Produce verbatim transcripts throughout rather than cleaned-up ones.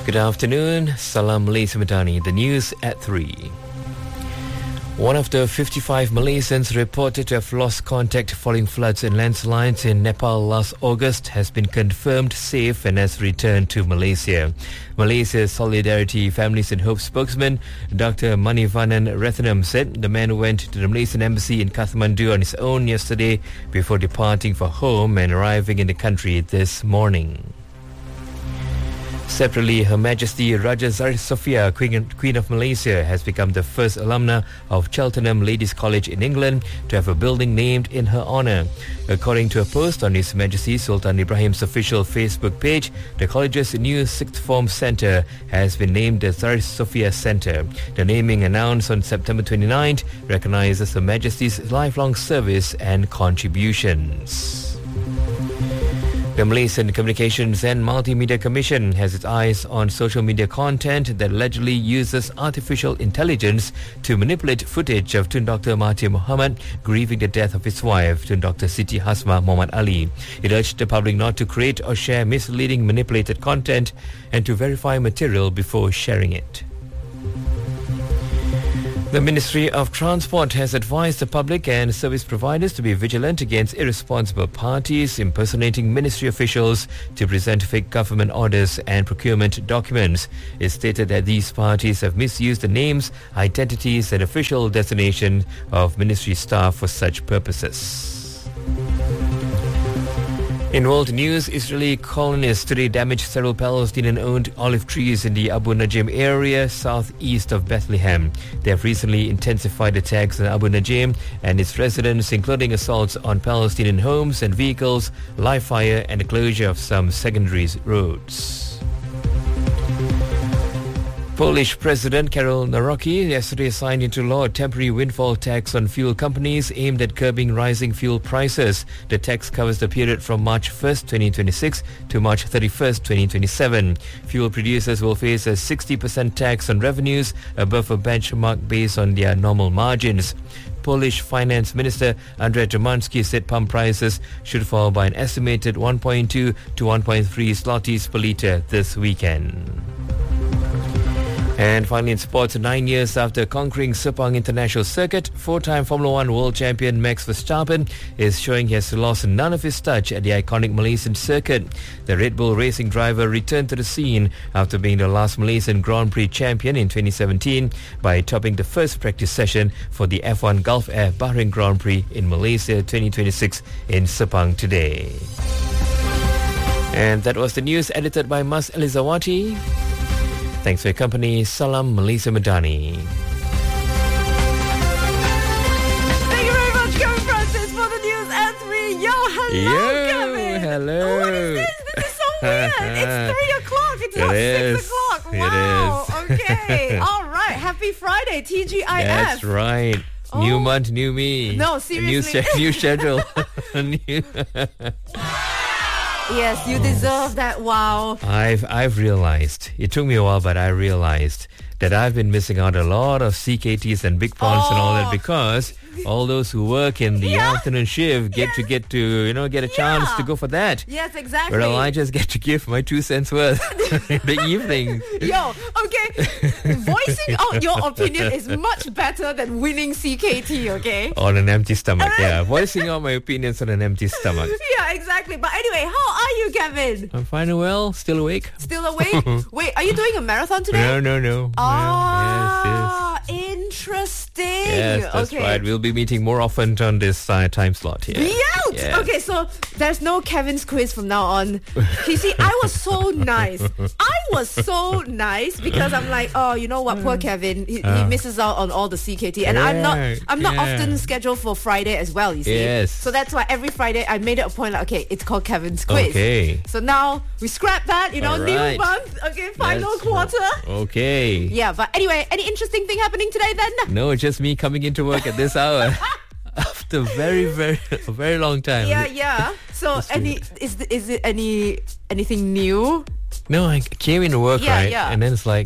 Good afternoon. Salam Malaysia Madani. The news at three. One of the fifty-five Malaysians reported to have lost contact following floods and landslides in Nepal last August has been confirmed safe and has returned to Malaysia. Malaysia's Solidarity Families and Hope spokesman Doctor Manivanan Ratnam said the man went to the Malaysian embassy in Kathmandu on his own yesterday before departing for home and arriving in the country this morning. Separately, Her Majesty Raja Zari Sophia, Queen, Queen of Malaysia, has become the first alumna of Cheltenham Ladies College in England to have a building named in her honour. According to a post on His Majesty Sultan Ibrahim's official Facebook page, the college's new sixth form centre has been named the Zari Sophia Centre. The naming, announced on September twenty-ninth, recognises Her Majesty's lifelong service and contributions. The Malaysian Communications and Multimedia Commission has its eyes on social media content that allegedly uses artificial intelligence to manipulate footage of Tun Doctor Mahathir Mohamad grieving the death of his wife, Tun Doctor Siti Hasmah Muhammad Ali. It urged the public not to create or share misleading, manipulated content and to verify material before sharing it. The Ministry of Transport has advised the public and service providers to be vigilant against irresponsible parties impersonating ministry officials to present fake government orders and procurement documents. It stated that these parties have misused the names, identities and official designation of ministry staff for such purposes. In world news, Israeli colonists today damaged several Palestinian-owned olive trees in the Abu Najim area southeast of Bethlehem. They have recently intensified attacks on Abu Najim and its residents, including assaults on Palestinian homes and vehicles, live fire and the closure of some secondary roads. Polish President Karol Nawrocki yesterday signed into law a temporary windfall tax on fuel companies aimed at curbing rising fuel prices. The tax covers the period from March first, twenty twenty-six to March thirty-first, twenty twenty-seven. Fuel producers will face a sixty percent tax on revenues above a benchmark based on their normal margins. Polish Finance Minister Andrzej Domanski said pump prices should fall by an estimated one point two to one point three zlotys per litre this weekend. And finally in sports, nine years after conquering Sepang International Circuit, four-time Formula One world champion Max Verstappen is showing he has lost none of his touch at the iconic Malaysian circuit. The Red Bull racing driver returned to the scene after being the last Malaysian Grand Prix champion in twenty seventeen by topping the first practice session for the F one Gulf Air Bahrain Grand Prix in Malaysia twenty twenty-six in Sepang today. And that was the news edited by Mas Elizawati. Thanks for your company. Salam Malaysia Madani. Thank you very much, Kevin Francis, for the news at three. Yo, hello, Yo, Kevin. hello. What is this? This is so weird. It's three o'clock. It's It not is. six o'clock. It Wow. is. Okay. All right. Happy Friday, T G I F. That's right. New Oh. month, new me. No, A seriously. New, se- new schedule. New- Yes, you deserve that. Wow. I've I've realized, it took me a while, but I realized that I've been missing out a lot of C K Ts and big prawns and all that Oh. because all those who work in the Yeah. afternoon shift get Yes. to get to, you know, get a chance Yeah. to go for that. Yes, exactly. Whereas I just get to give my two cents worth in the evening. Yo, okay. Voicing out your opinion is much better than winning C K T, okay? On an empty stomach, yeah. Voicing out my opinions on an empty stomach. Yeah, exactly. But anyway, how are you, Kevin? I'm fine and well, still awake. Still awake? Wait, are you doing a marathon today? No, no, no. Ah, interesting. Yes, yes. Yes, that's okay. right. We'll be meeting more often on this uh, time slot here. Be out! Yeah. Okay, so there's no Kevin's quiz from now on. You see, I was so nice. I was so nice because I'm like, oh, you know what, poor Kevin, he, he Uh. misses out on all the C K T, and I'm not, Yeah, I'm not yeah. often scheduled for Friday as well. You see, Yes. so that's why every Friday I made it a point. Like, okay, it's called Kevin's quiz. Okay. So now we scrap that. You know, All new right. month. Okay, final That's quarter. Okay. Yeah, but anyway, any interesting thing happening today then? No, it's just me coming into work at this hour after very, very, a very long time. Yeah, yeah. So any is th- is it any anything new? No, I came into work, Yeah, right? yeah. And then it's like,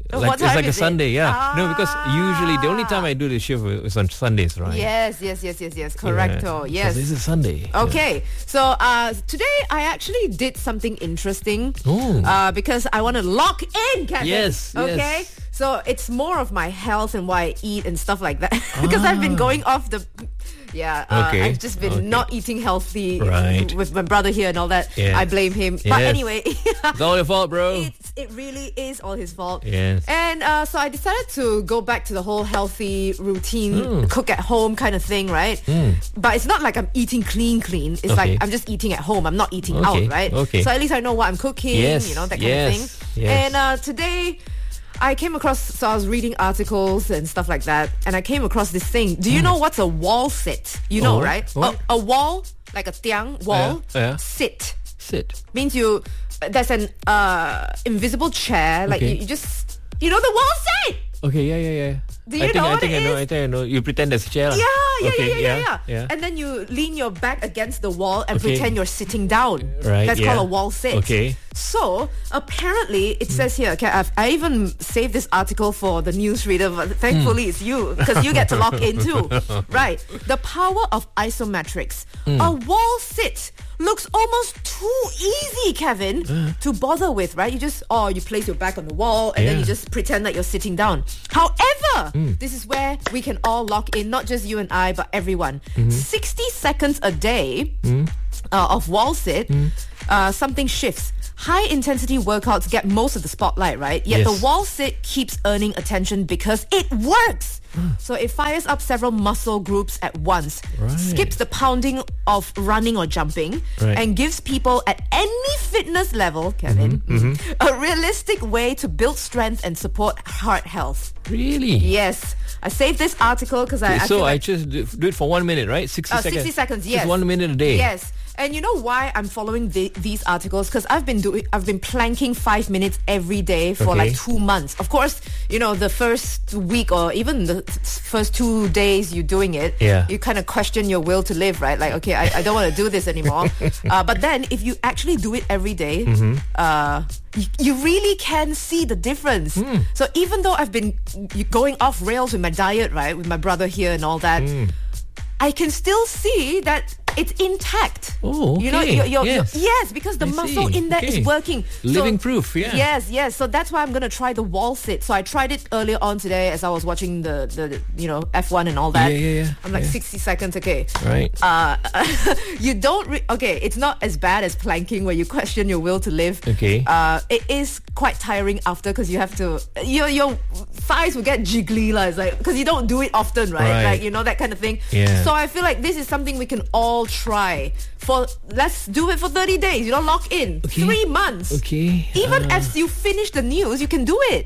What Like, it's time like a is it? Sunday, yeah. Ah. No, because usually the only time I do the shift is on Sundays, right? Yes, yes, yes, yes, yes. Correcto. Yeah. Yes. 'Cause this is Sunday. Okay, so uh, today I actually did something interesting Oh. uh, because I want to lock in, Kevin. Yes, Okay. yes. So it's more of my health and what I eat and stuff like that because I've been going off the. Yeah, uh, Okay, I've just been okay. not eating healthy Right. with my brother here and all that. Yes. I blame him. But Yes. anyway, It's all your fault, bro. it's, it really is all his fault. Yes. And uh, so I decided to go back to the whole healthy routine, Mm. cook at home kind of thing, right? But it's not like I'm eating clean, clean. It's like Okay. I'm just eating at home. I'm not eating Okay, out, right? okay. So at least I know what I'm cooking, Yes, you know, that kind yes, of thing. yes. And uh, today, I came across, so I was reading articles and stuff like that, and I came across this thing. Do you know what's a wall sit? You know, Oh, right? what? A, a wall, like a tiang wall, Yeah, yeah. sit. Sit. Means you, there's an uh, invisible chair, like Okay. you, you just, you know the wall sit! Okay, yeah, yeah, yeah. Do I you think, know I what think it I know. is? I think I know. You pretend there's a chair. lah. Yeah, yeah, Okay, yeah, yeah, yeah, yeah, yeah. And then you lean your back against the wall and Okay. pretend you're sitting down. Right, That's yeah. called a wall sit. Okay. So apparently it says here. Okay, I've, I even saved this article for the newsreader. But thankfully, Hmm. it's you because you get to log in too. Right. The power of isometrics. Hmm. A wall sit looks almost too easy, Kevin, to bother with. Right? You just oh, you place your back on the wall and then Yeah. you just pretend that you're sitting down. However, Hmm. this is where we can all log in, not just you and I, but everyone. Mm-hmm. sixty seconds a day Hmm. uh, of wall sit, uh, something shifts. High intensity workouts get most of the spotlight, right? Yet Yes. the wall sit keeps earning attention because it works. So it fires up several muscle groups at once, Right. skips the pounding of running or jumping, Right. and gives people at any fitness level, Kevin, Mm-hmm, a realistic way to build strength and support heart health. Really? Yes. I saved this article because I, I so feel I like just do, do it for one minute, right? sixty Uh, seconds. sixty seconds, yes. Just one minute a day. Yes. And you know why I'm following the, these articles? Because I've been doing, I've been planking five minutes every day for Okay. like two months. Of course, you know the first week or even the th- first two days you're doing it, Yeah. you kind of question your will to live, right? Like, okay, I, I don't want to do this anymore. uh, but then if you actually do it every day, Mm-hmm. uh, you, you really can see the difference. Mm. So even though I've been going off rails with my diet, right, with my brother here and all that. Mm. I can still see that it's intact. Oh, You know, okay. you're, you're, Yes. you're- yes, because the I muscle see. in there is Okay. working. Living proof, yeah. Yes, yes. So that's why I'm going to try the wall sit. So I tried it earlier on today as I was watching the, the you know, F one and all that. Yeah, yeah, yeah. I'm like Yeah. sixty seconds, okay. Right. Uh, you don't, re- okay, it's not as bad as planking where you question your will to live. Okay. Uh, it is quite tiring after because you have to, your, your thighs will get jiggly, like, it's like, because you don't do it often, right? Right. Like, you know, that kind of thing. Yeah. So I feel like this is something we can all try for, let's do it for thirty days, you know, lock in. Okay. Three months. Okay. Even uh, as you finish the news, you can do it.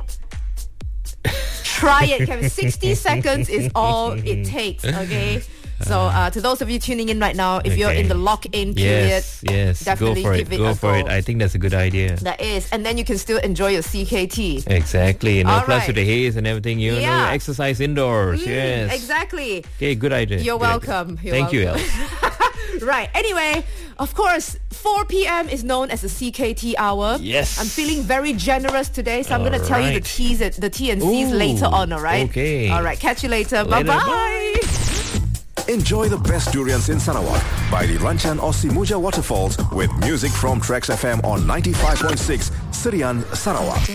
Try it, Kevin. sixty seconds is all it takes, okay? So uh, to those of you tuning in right now, if you're Okay. in the lock-in period, Yes, yes. definitely Go for it. give it Go a for go. it. I think that's a good idea. That is. And then you can still enjoy your C K T. Exactly. You know, All plus right. with the haze and everything, you know, Yeah. exercise indoors. Mm, yes. Exactly. Okay, good idea. You're Good idea. welcome. You're Thank you, welcome. El. Right. Anyway, of course, four p.m. is known as the C K T hour. Yes. I'm feeling very generous today, so I'm going to All tell you the right. T's, and- the T and C's Ooh, later on, all right? okay. All right. Catch you later. Later, Bye-bye. Enjoy the best durians in Sarawak by the Ranchan Osimuja Waterfalls with music from Trax F M on ninety-five point six Sirian, Sarawak.